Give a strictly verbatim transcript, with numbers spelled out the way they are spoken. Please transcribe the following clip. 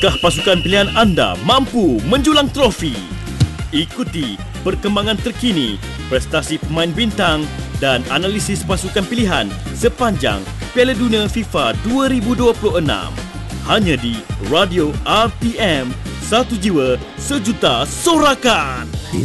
Adakah pasukan pilihan anda mampu menjulang trofi? Ikuti perkembangan terkini, prestasi pemain bintang dan analisis pasukan pilihan sepanjang Piala Dunia FIFA dua ribu dua puluh enam. Hanya di Radio R T M, satu jiwa sejuta sorakan.